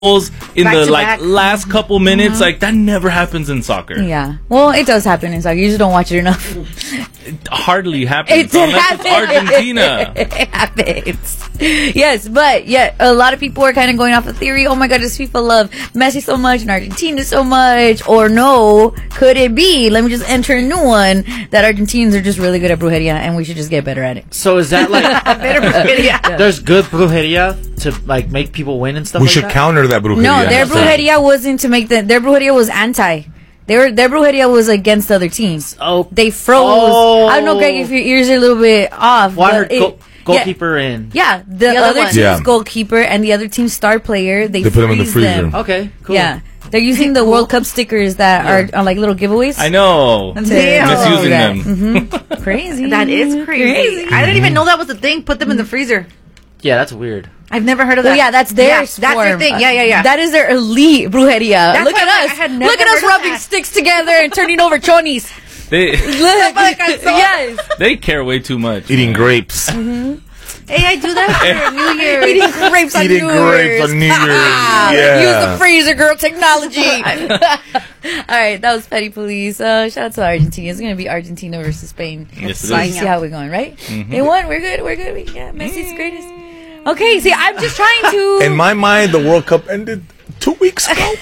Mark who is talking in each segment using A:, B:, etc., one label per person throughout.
A: in
B: back
A: the
B: to
A: like
B: back.
A: last couple minutes. Like that never happens in soccer.
C: Yeah. Well, it does happen in soccer. You just don't watch it enough.
A: It hardly happens
C: It
A: unless it's
C: happens.
A: Argentina.
C: It happens. Yes, but yeah, a lot of people are kind of going off the theory, oh my god, does FIFA love Messi so much and Argentina so much? Or no, could it be, let me just enter a new one, that Argentinians are just really good at brujeria and we should just get better at it.
D: So is that like
B: Better brujeria.
D: there's good brujeria to like make people win and stuff
E: We
D: like
E: should
D: that?
E: counter that brujeria.
C: No, their brujeria wasn't to make their brujeria was anti. Their brujeria was against the other teams.
D: Oh.
C: They froze.
D: Oh.
C: I don't know, Greg, if your ears are a little bit off.
D: Well, I
C: but
D: heard goalkeeper in.
C: Yeah, the
B: other
C: other
B: one.
C: team's
E: Yeah.
C: goalkeeper and the other team's star player, they
E: put them in the
C: freeze
E: freezer.
C: them.
D: Okay, cool.
C: Yeah. They're using the World Cup stickers that are like little giveaways.
A: I know.
C: Damn.
A: Misusing
C: that.
A: them.
C: Crazy.
B: That is crazy. I didn't even know that was a thing. Put them in the freezer.
D: Yeah, that's weird.
B: I've never heard of that.
C: Well, yeah, that's their
B: That's their
C: form.
B: thing. Yeah.
C: That is their elite brujeria.
B: That's
C: Look
B: why
C: at
B: I
C: us.
B: had never
C: Look at us
B: heard of
C: rubbing
B: that.
C: sticks together and turning over chonis.
A: They
C: Look. Yes.
A: they care way too much.
E: Eating grapes.
B: Hey, I do that for New Year's.
C: Eating grapes on
E: Eating
C: New
E: grapes
C: Year's.
E: on New Year's.
C: Ah,
E: Yeah.
C: Use the freezer, girl technology. All right, that was Petty Police. Shout out to Argentina. It's going to be Argentina versus Spain.
A: Yes, it
C: So you
A: is.
C: see how we're going, right? They won. We're good. Yeah, Messi's greatest. Okay, see, I'm just trying to...
E: In my mind, the World Cup ended 2 weeks ago.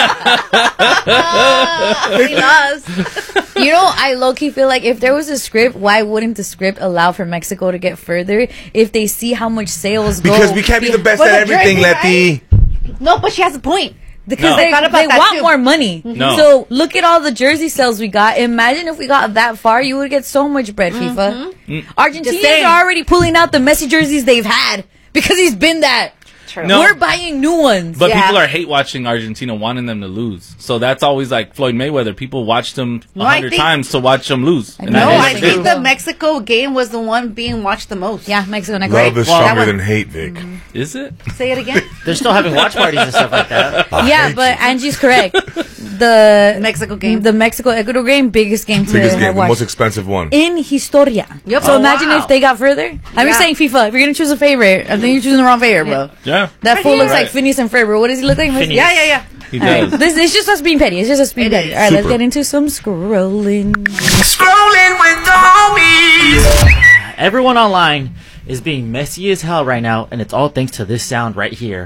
B: He lost.
C: You know, I low-key feel like if there was a script, why wouldn't the script allow for Mexico to get further if they see how much sales go?
E: Because we can't be the best
B: Well,
E: at
B: the
E: everything,
B: jersey,
E: Letty.
B: No, but she has a point.
C: Because
A: No.
C: they
B: I thought about that
C: want
B: too.
C: more money.
A: No.
C: So look at all the jersey sales we got. Imagine if we got that far, you would get so much bread, FIFA.
B: Just
C: Argentinians
B: saying.
C: are already pulling out the Messi jerseys they've had because he's been that.
B: True.
A: No.
C: We're buying new ones.
A: But
B: Yeah.
A: people are hate watching Argentina, wanting them to lose. So that's always like Floyd Mayweather. People watched him
B: No, I
A: 100
B: think-
A: times to watch him lose. And
C: know.
B: No,
A: that
B: I
A: is
B: think
A: true.
B: the Mexico game was the one being watched the most.
C: Yeah, Mexico. Not
E: Love
C: great.
E: is
B: Well,
E: stronger
B: that
E: than hate, Vic.
A: Is it?
B: Say it again.
D: They're still having watch parties and stuff like that.
C: Yeah, but Angie's correct. The
B: Mexico game.
C: the Mexico Ecuador game, biggest game to
E: Biggest game,
C: have
E: the
C: watched
E: most expensive one.
C: in Historia.
B: Yep.
C: So
B: Oh,
C: imagine
B: wow.
C: if they got further. I'm just
B: Yeah.
C: saying, FIFA. If you're gonna choose a favorite, I think you're choosing the wrong favorite, bro.
A: Yeah.
C: That fool looks
A: Right.
C: like Phineas and Ferb. What does he look like?
D: Phineas.
B: Yeah.
A: He
C: All right.
A: does.
C: This is just us being petty. It's just us being
B: It
C: petty.
B: is.
C: All right, let's
E: Super.
C: get into some scrolling.
F: Scrolling with the homies.
D: Everyone online is being messy as hell right now, and it's all thanks to this sound right here.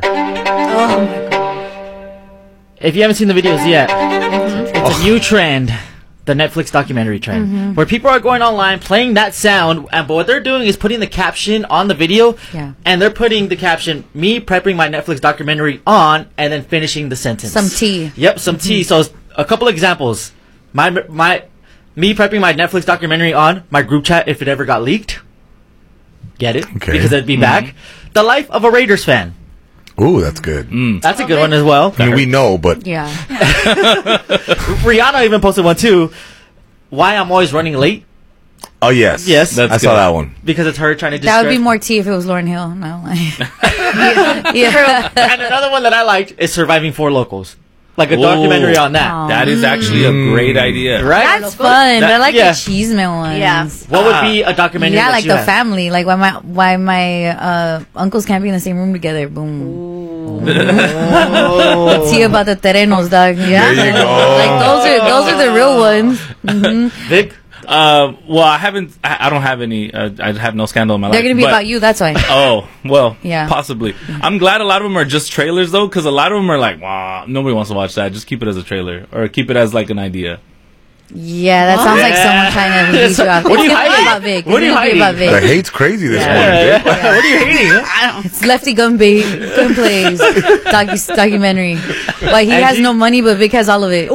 D: If you haven't seen the videos yet, it's a new trend, the Netflix documentary trend, where people are going online playing that sound, and but what they're doing is putting the caption on the video,
C: Yeah.
D: and they're putting the caption, me prepping my Netflix documentary on, and then finishing the sentence.
C: Some tea.
D: Yep, some tea. So a couple examples. Me prepping my Netflix documentary on my group chat if it ever got leaked. Get it?
E: Okay.
D: Because it'd be back. The life of a Raiders fan.
E: Ooh, that's good.
D: That's a good one as well.
E: I mean, we know, but
C: Yeah.
D: Rihanna even posted one too. Why I'm always running late?
E: oh yes,
D: Yes.
A: That's
E: I saw
A: good.
E: that one.
D: Because it's her trying to
C: That would be
D: distract-
C: more tea if it was Lauryn Hill. No, yeah.
D: And another one that I liked is Surviving Four Locals. Like a
A: Whoa.
D: documentary on that.
C: Aw.
A: That is actually a great idea.
D: Right?
C: That's fun. But I like
D: yeah.
C: the Cheeseman ones.
B: Yeah.
D: What would be a documentary
C: Yeah,
D: that
C: like
D: you
C: the
D: had?
C: family. Like why my uncles can't be in the same room together. Boom. Tea about the terrenos, dog. Yeah.
E: There you go.
C: Like those are the real ones.
D: Vic?
A: Well, I don't have any. I have no scandal in my life.
C: They're gonna be
A: but-
C: about you. That's why.
A: Oh, well,
C: Yeah.
A: possibly. I'm glad a lot of them are just trailers, though, because a lot of them are like, wow, nobody wants to watch that. Just keep it as a trailer, or keep it as like an idea.
C: Yeah, that sounds like someone trying to lead you out.
D: What are you
C: It's gonna be
D: hiding?
C: about Vic.
D: What are you
C: It's gonna be
D: hiding?
C: about
E: The
C: Vic.
E: hate's crazy this
C: Yeah.
E: morning. Vic.
D: What are you hating?
C: It's Lefty Gun plays documentary. Why he has no money, but Vic has all of it.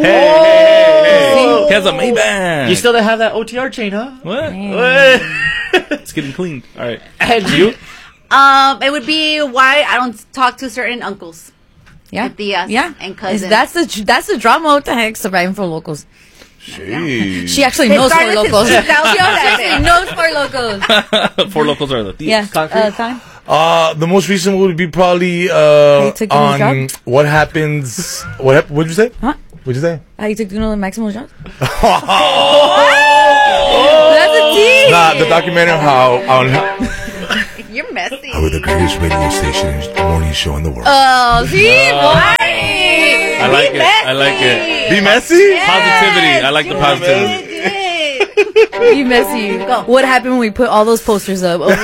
A: He has a Maybach.
D: You still don't have that OTR chain, huh?
A: What? It's getting cleaned. All right.
D: And you?
B: It would be why I don't talk to certain uncles.
C: Yeah,
B: Tias
C: yeah.
B: and cousins.
C: That's the drama. What the heck? Surviving for locals.
E: Jeez.
C: She actually
B: It
C: knows for
B: started since
C: locals. She
B: 2007.
C: actually knows for locals.
A: Four locals are the thieves.
C: Yeah.
D: Concrete?
C: Con?
E: The most recent would be probably
C: you took Duno's
E: on
C: job?
E: what happens. What'd you say?
C: Huh?
E: What'd you say?
C: How you took Duno the Maximal jobs?
E: Oh!
C: That's a tea.
E: Nah, the documentary on how
B: You're messy.
E: We're the greatest radio station and morning show in the world.
C: Oh, see? Why?
A: I like it. I like it.
E: Be messy?
A: Positivity. I like the positivity.
C: Be messy. What happened when we put all those posters up? What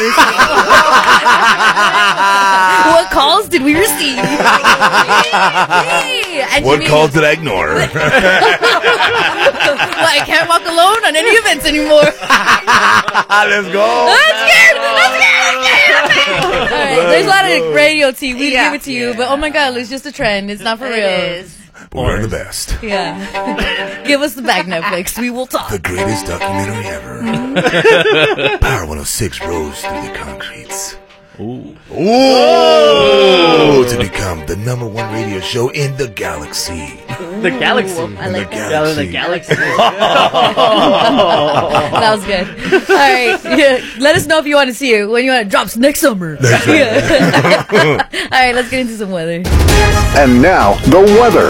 C: calls did we receive? And
E: What calls did I ignore?
C: Well, I can't walk alone on any events anymore.
E: Let's go.
C: Let's get. All right, there's a lot of radio tea. We give it to you, but oh my god, it's just a trend. It's not for real.
B: It is.
E: We're the best.
C: Yeah. Give us the bag, Netflix. We will talk.
E: The greatest documentary ever. Power 106 rose through the concretes. Ooh. To become the #1 radio show in the galaxy.
D: The galaxy.
C: I like that.
D: The galaxy.
C: That was good. All right. Yeah. Let us know if you want to see it when it drops next summer. Yeah. All right. Let's get into some weather.
G: And now, the weather.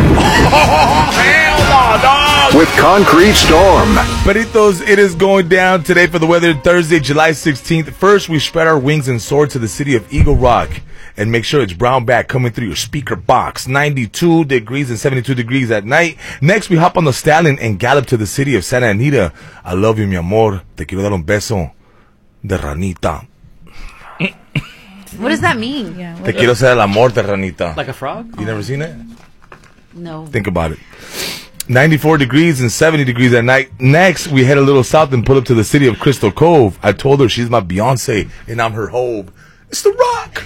G: With Concrete Storm.
E: Peritos, it is going down today for the weather. Thursday, July 16th. First, we spread our wings and soar to the city of Eagle Rock. And make sure it's brown bag coming through your speaker box. 92 degrees and 72 degrees at night. Next, we hop on the stallion and gallop to the city of Santa Anita. I love you, mi amor. Te quiero dar un beso de ranita.
B: What does that mean?
C: Yeah.
E: Te quiero hacer el amor de ranita.
D: Like a frog?
E: You never seen it?
B: No.
E: Think about it. 94 degrees and 70 degrees at night. Next, we head a little south and pull up to the city of Crystal Cove. I told her she's my Beyonce and I'm her Hobe. It's The Rock.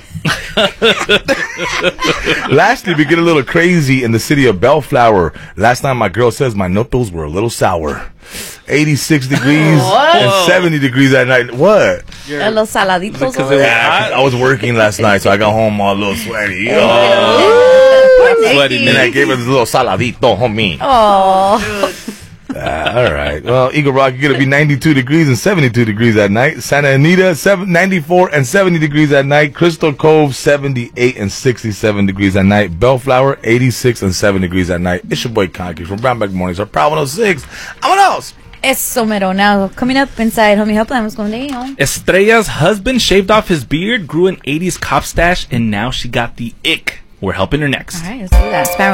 E: Lastly, we get a little crazy in the city of Bellflower. Last time my girl says my nipples were a little sour. 86 degrees and 70 degrees at night. What?
C: And los saladitos.
A: Because it was hot.
E: I was working last night, so I got home all a little sweaty.
A: Sweaty.
E: And I gave her this little saladito, homie.
C: Oh.
E: All right. Well, Eagle Rock, you're going to be 92 degrees and 72 degrees at night. Santa Anita, 94 and 70 degrees at night. Crystal Cove, 78 and 67 degrees at night. Bellflower, 86 and 7 degrees at night. It's your boy Conky from Brownback Mornings. Our Power 106. Vámonos.
C: Eso mero. Now, coming up inside, homie, help them. What's going on?
A: Estrella's husband shaved off his beard, grew an 80s cop stash, and now she got the ick. We're helping her next.
C: All right, let's do that.